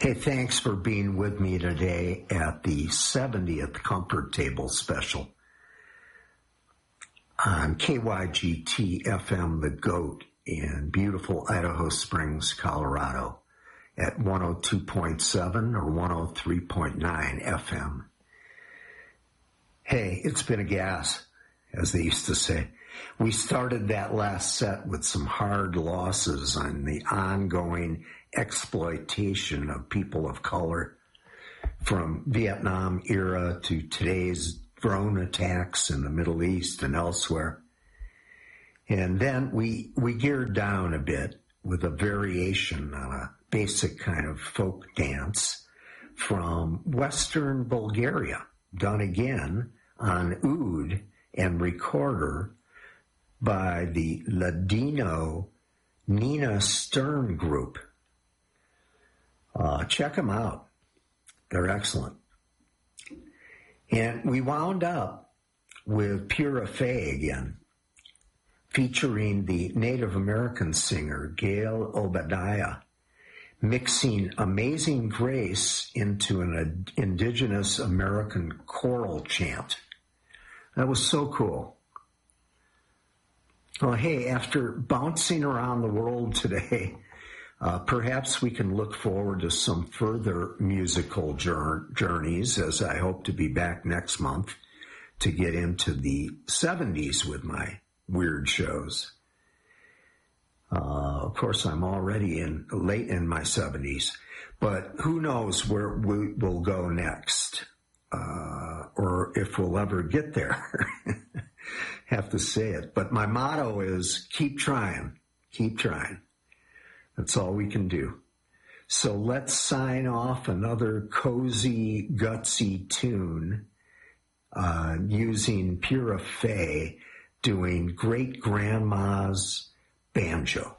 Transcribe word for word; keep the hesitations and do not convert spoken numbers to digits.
Hey, thanks for being with me today at the seventieth Comfort Table Special on K Y G T F M The Goat in beautiful Idaho Springs, Colorado at one oh two point seven or one oh three point nine F M. Hey, it's been a gas, as they used to say. We started that last set with some hard losses on the ongoing exploitation of people of color from Vietnam era to today's drone attacks in the Middle East and elsewhere. And then we we geared down a bit with a variation on a basic kind of folk dance from Western Bulgaria, done again on oud and recorder by the Ladino Nina Stern Group. Uh, check them out. They're excellent. And we wound up with Pura Fé again, featuring the Native American singer Gail Obadiah, mixing Amazing Grace into an indigenous American choral chant. That was so cool. Well, hey, after bouncing around the world today, uh, perhaps we can look forward to some further musical jour- journeys, as I hope to be back next month to get into the seventies with my weird shows. Uh, of course, I'm already in late in my seventies, but who knows where we will go next, uh, or if we'll ever get there. Have to say it. But my motto is keep trying, keep trying. That's all we can do. So let's sign off another cozy, gutsy tune uh, using Pura Fé doing Great Grandma's Banjo.